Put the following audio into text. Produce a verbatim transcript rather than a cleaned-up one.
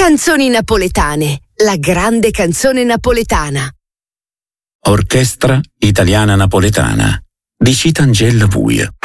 Canzoni napoletane, la grande canzone napoletana. Orchestra Italiana Napoletana di Citangelo Puio.